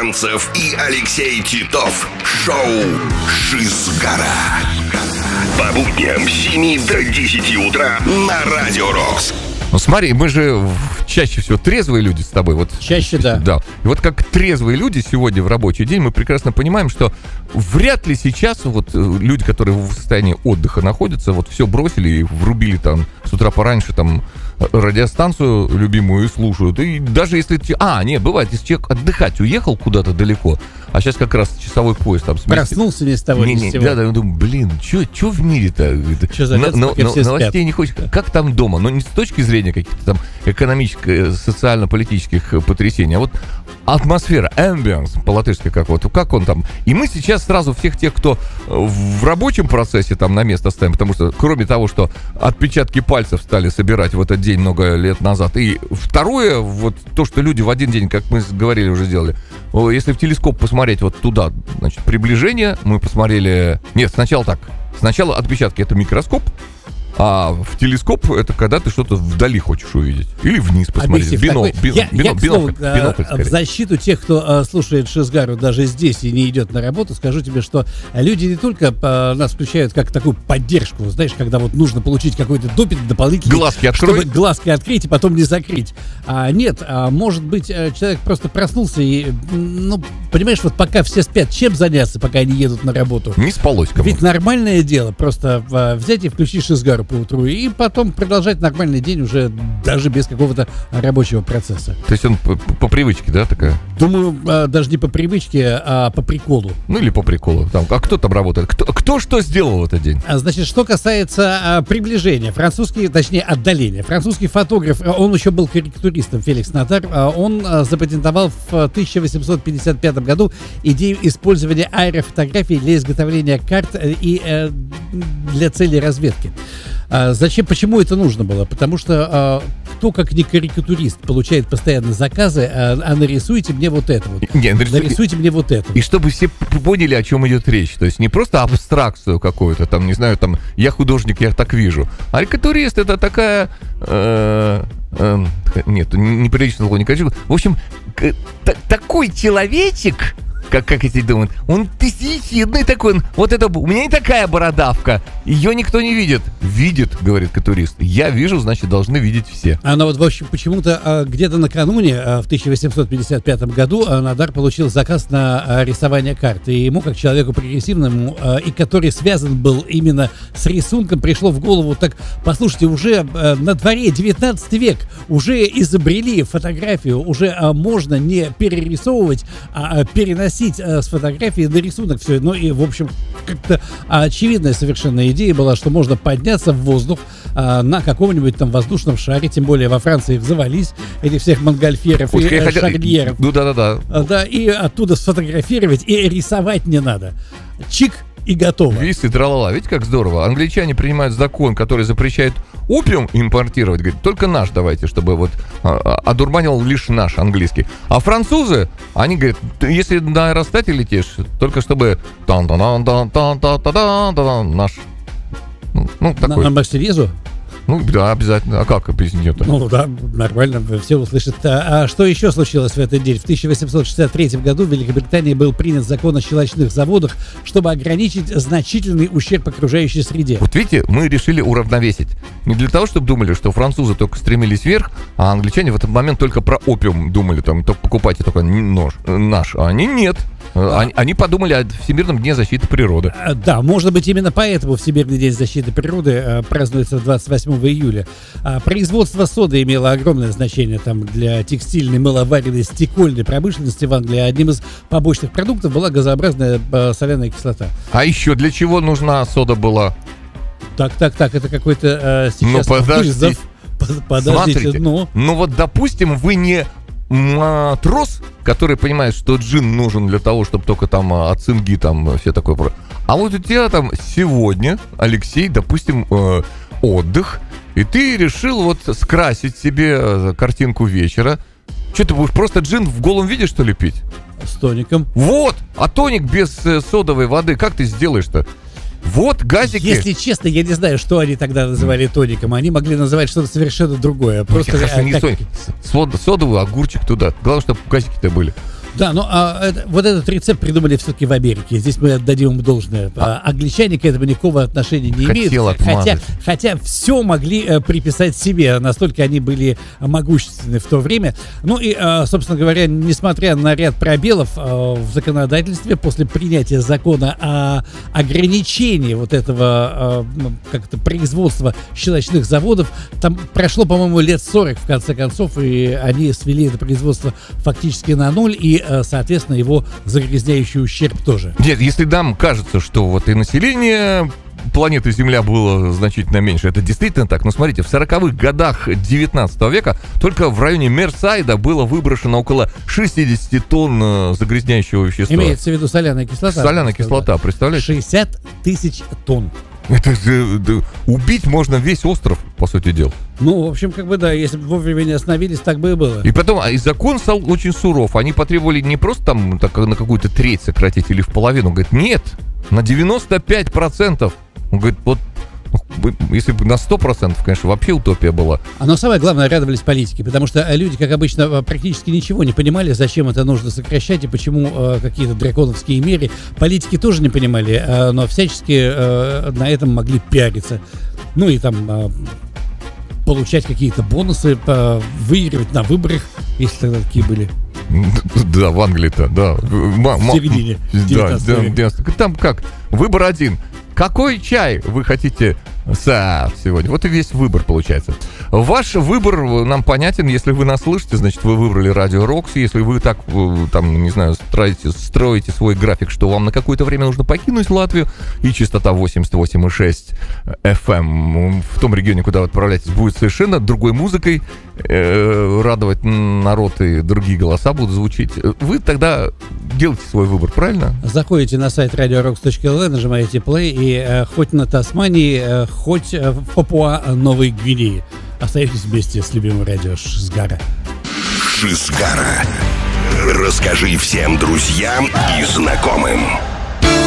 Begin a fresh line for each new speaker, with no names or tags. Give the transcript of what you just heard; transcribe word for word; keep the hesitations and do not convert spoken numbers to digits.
Казанцев и Алексей Титов. Шоу «Шизгара». По будням с семи до десяти утра на Радио Рокс.
Ну смотри, мы же чаще всего трезвые люди с тобой. Вот,
чаще, да.
Да. И вот как трезвые люди сегодня в рабочий день, мы прекрасно понимаем, что вряд ли сейчас вот люди, которые в состоянии отдыха находятся, вот все бросили и врубили там с утра пораньше там радиостанцию любимую и слушают. И даже если... А, нет, бывает, если человек отдыхать уехал куда-то далеко, а сейчас как раз часовой пояс там...
Проснулся ни с того, ни с сего.
Да, да, я думаю, блин, что в мире-то?
Что за лето, пока все спят?
Новостей не хочешь. Как там дома? Но не с точки зрения каких-то там экономических, социально-политических потрясений, а вот атмосфера, ambience, по-латышски как вот, как он там. И мы сейчас сразу всех тех, кто в рабочем процессе там на место ставим, потому что кроме того, что отпечатки пальцев стали собирать в этот день много лет назад, и второе, вот то, что люди в один день, как мы говорили, уже сделали, если в телескоп посмотреть вот туда, значит, приближение, мы посмотрели... Нет, сначала так. Сначала отпечатки — это микроскоп, а в телескоп — это когда ты что-то вдали хочешь увидеть. Или вниз посмотреть. Бинок,
такой...
бинок,
я,
бинок,
я, к слову,
бинокль, бинокль,
в защиту тех, кто а, слушает Шизгару даже здесь и не идет на работу, скажу тебе, что люди не только а, нас включают как такую поддержку, знаешь, когда вот нужно получить какой-то допинг дополнительный,
глазки открой,
чтобы глазки открыть и потом не закрыть. А, нет, а, может быть, человек просто проснулся и, ну, понимаешь, вот пока все спят, чем заняться, пока они едут на работу?
Не спалось кому-то.
Ведь нормальное дело просто а, взять и включить Шизгару по утру и потом продолжать нормальный день уже даже без какого-то рабочего процесса.
То есть он по, по привычке, да, такая?
Думаю, а, даже не по привычке, а по приколу.
Ну или по приколу. Там, а кто там работает? Кто, кто что сделал в этот день?
А, значит, что касается а, приближения, французский, точнее отдаления. Французский фотограф, он еще был карикатуристом, Феликс Натар, а, он а, запатентовал в тысяча восемьсот пятьдесят пятом году идею использования аэрофотографий для изготовления карт и а, для целей разведки. А, зачем, почему это нужно было? Потому что а, кто, как не карикатурист, получает постоянно заказы, а, а нарисуйте мне вот это вот.
Не, нарисуй...
Нарисуйте мне вот это.
И чтобы все поняли, о чем идет речь. То есть не просто абстракцию какую-то, там, не знаю, там, я художник, я так вижу. А карикатурист — это такая... Э, э, нет, неприлично слово не хочу. В общем, такой человечек... Как, как эти думают, он тысячный такой, он, вот это, у меня не такая бородавка, ее никто не видит. Видит, говорит катурист. Я вижу, значит, должны видеть все.
Она вот, в общем, почему-то а, где-то накануне, а, в тысяча восемьсот пятьдесят пятом году, а, Надар получил заказ на а, рисование карт. И ему, как человеку прогрессивному, а, и который связан был именно с рисунком, пришло в голову, так, послушайте, уже а, на дворе девятнадцатый век, уже изобрели фотографию, уже а, можно не перерисовывать, а, а переносить с фотографии на рисунок все. Ну и, в общем, как-то очевидная совершенно идея была, что можно подняться в воздух а, на каком-нибудь там воздушном шаре, тем более во Франции их завались, этих всех монгольфьеров и
хотел...
шарньеров.
Ну да-да-да.
А, да, и оттуда сфотографировать, и рисовать не надо. Чик, и готово.
Вис и тралала. Видите, как здорово? Англичане принимают закон, который запрещает опиум импортировать. Говорит, только наш давайте, чтобы вот а, одурманил лишь наш английский. А французы, они говорят, если на аэростате летишь, только чтобы наш. Ну, ну такой.
На, на Марсельезу?
Ну, да, обязательно. А как без нее-то?
Ну, да, нормально, все услышат. А, а что еще случилось в этот день? В тысяча восемьсот шестьдесят третьем году в Великобритании был принят закон о щелочных заводах, чтобы ограничить значительный ущерб окружающей среде.
Вот видите, мы решили уравновесить. Не для того, чтобы думали, что французы только стремились вверх, а англичане в этот момент только про опиум думали, там, только покупайте только нож наш. А они нет. Они, они подумали о Всемирном дне защиты природы.
Да, может быть, именно поэтому Всемирный день защиты природы празднуется двадцать восьмого июля. Производство соды имело огромное значение там, для текстильной, мыловаренной, стекольной промышленности в Англии. Одним из побочных продуктов была газообразная соляная кислота.
А еще для чего нужна сода была?
Так, так, так, это какой-то э, сейчас
ну, подожди.
вызов. Подождите,
Смотрите,
ну.
Ну вот, допустим, вы не матрос, который понимает, что джин нужен для того, чтобы только там от цинги там все такое. А вот у тебя там сегодня, Алексей, допустим, э, отдых, и ты решил вот скрасить себе картинку вечера. Что ты будешь просто джин в голом виде, что ли, пить?
С тоником.
Вот, а тоник без э, содовой воды, как ты сделаешь-то? Вот газики.
Если честно, я не знаю, что они тогда называли тоником. Они могли называть что-то совершенно другое. Просто
хорошо,
а,
не
как...
тоник. Сод, содовый огурчик туда. Главное, чтобы газики-то были.
Да, но а, это, вот этот рецепт придумали все-таки в Америке. Здесь мы отдадим им должное. А, англичане к этому никакого отношения не
Хотел
имеют. Хотя,
отмазать.
хотя все могли э, приписать себе. Настолько они были могущественны в то время. Ну и, э, собственно говоря, несмотря на ряд пробелов э, в законодательстве, после принятия закона о ограничении вот этого э, как-то производства щелочных заводов, там прошло, по-моему, лет сорок в конце концов, и они свели это производство фактически на ноль, и соответственно, его загрязняющий ущерб тоже.
Нет, если нам кажется, что вот и население планеты Земля было значительно меньше, это действительно так. Но смотрите, в сороковых годах девятнадцатого века только в районе Мерсайда было выброшено около шестьдесят тонн загрязняющего вещества.
Имеется в виду соляная кислота.
Соляная кислота, представляете?
шестьдесят тысяч тонн.
Это же, да, убить можно весь остров, по сути дела.
Ну, в общем, как бы да, если бы вовремя не остановились, так бы и было.
И потом, а и закон стал очень суров. Они потребовали не просто там так, на какую-то треть сократить или в половину. Он говорит, нет, на девяносто пять процентов. Он говорит, вот если бы на сто процентов, конечно, вообще утопия была.
А но самое главное, радовались политики, потому что люди, как обычно, практически ничего не понимали, зачем это нужно сокращать и почему э, какие-то драконовские меры. Политики тоже не понимали, э, но всячески э, на этом могли пиариться. Ну и там э, получать какие-то бонусы, э, выигрывать на выборах, если тогда такие были.
Да, в Англии-то, да.
В середине девятнадцатого века.
Там как? Выбор один. Какой чай вы хотите сегодня? Вот и весь выбор получается. Ваш выбор нам понятен. Если вы нас слышите, значит, вы выбрали Радио Рокс. Если вы так, там, не знаю, строите, строите свой график, что вам на какое-то время нужно покинуть Латвию, и частота восемьдесят восемь и шесть эф эм в том регионе, куда вы отправляетесь, будет совершенно другой музыкой э, радовать народ, и другие голоса будут звучить. Вы тогда делаете свой выбор, правильно?
Заходите на сайт радио рокс точка эл ви, нажимаете play, и э, хоть на Тасмании, э, хоть э, в Папуа-Новой Гвинее. Остаетесь вместе с любимым радио Шизгара.
Шизгара. Расскажи всем друзьям и знакомым.